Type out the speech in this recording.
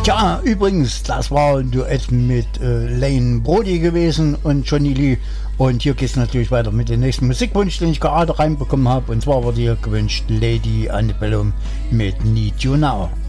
Tja, übrigens, das war ein Duett mit Lane Brody gewesen und Johnny Lee. Und hier geht es natürlich weiter mit dem nächsten Musikwunsch, den ich gerade reinbekommen habe. Und zwar wurde hier gewünscht Lady Antebellum mit Need You Now.